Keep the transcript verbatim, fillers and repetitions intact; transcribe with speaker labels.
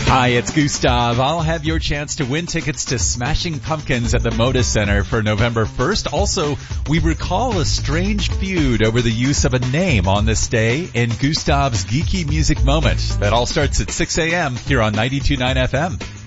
Speaker 1: Hi, it's Gustav. I'll have your chance to win tickets to Smashing Pumpkins at the Moda Center for November first. Also, we recall a strange feud over the use of a name on this day in Gustav's Geeky Music Moment. That all starts at six a.m. here on ninety-two point nine F M.